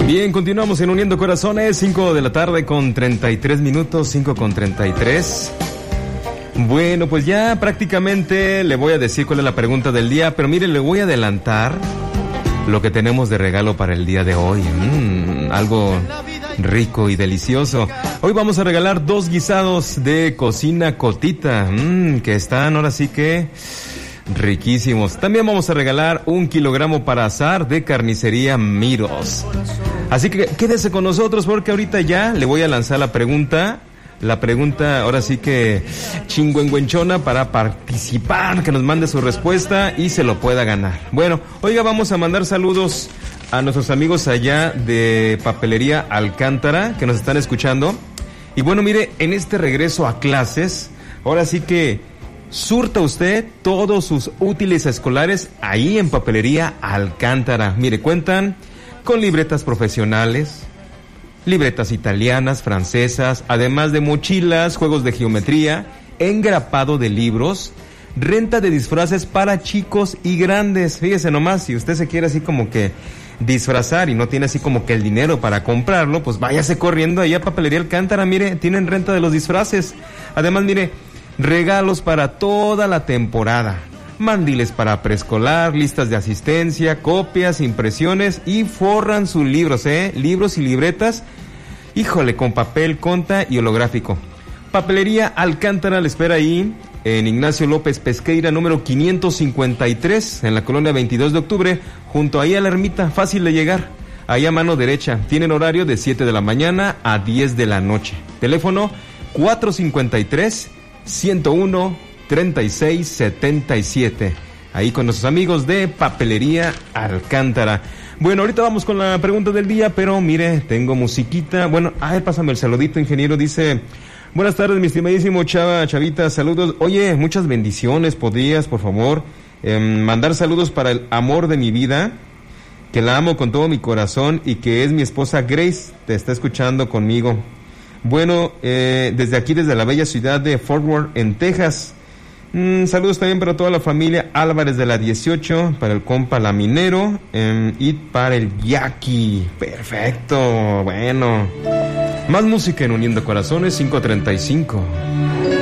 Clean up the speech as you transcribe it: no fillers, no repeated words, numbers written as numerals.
Bien, continuamos en Uniendo Corazones, 5 de la tarde con 33 minutos, 5 con 33. Bueno, pues ya prácticamente le voy a decir cuál es la pregunta del día, pero mire, le voy a adelantar lo que tenemos de regalo para el día de hoy. Algo rico y delicioso. Hoy vamos a regalar 2 guisados de cocina Cotita, que están ahora sí que riquísimos. También vamos a regalar 1 kilogramo para asar de carnicería Miros. Así que quédese con nosotros porque ahorita ya le voy a lanzar la pregunta ahora sí que chingüengüenchona para participar, que nos mande su respuesta y se lo pueda ganar. Bueno, oiga, vamos a mandar saludos a nuestros amigos allá de Papelería Alcántara que nos están escuchando. Y bueno, mire, en este regreso a clases, ahora sí que surta usted todos sus útiles escolares ahí en Papelería Alcántara. Mire, cuentan con libretas profesionales, libretas italianas, francesas, además de mochilas, juegos de geometría, engrapado de libros, renta de disfraces para chicos y grandes. Fíjese nomás, si usted se quiere así como que disfrazar y no tiene así como que el dinero para comprarlo, pues váyase corriendo allá a Papelería Alcántara. Mire, tienen renta de los disfraces. Además, mire, regalos para toda la temporada. Mandiles para preescolar, listas de asistencia, copias, impresiones y forran sus libros, libros y libretas, híjole, con papel, conta y holográfico. Papelería Alcántara le espera ahí en Ignacio López Pesqueira, número 553, en la colonia 22 de octubre, junto ahí a la ermita, fácil de llegar, ahí a mano derecha. Tienen horario de 7 de la mañana a 10 de la noche. Teléfono 453-101-3677. Ahí con nuestros amigos de Papelería Alcántara. Bueno, ahorita vamos con la pregunta del día, pero mire, tengo musiquita. Bueno, pásame el saludito, ingeniero. Dice: buenas tardes, mi estimadísimo Chavita, saludos. Oye, muchas bendiciones. ¿Podrías, por favor, mandar saludos para el amor de mi vida, que la amo con todo mi corazón y que es mi esposa Grace? Te está escuchando conmigo. Bueno, desde aquí, desde la bella ciudad de Fort Worth, en Texas. Saludos también para toda la familia Álvarez de la 18, para el compa Laminero y para el Yaqui. Perfecto, bueno. Más música en Uniendo Corazones, 5:35.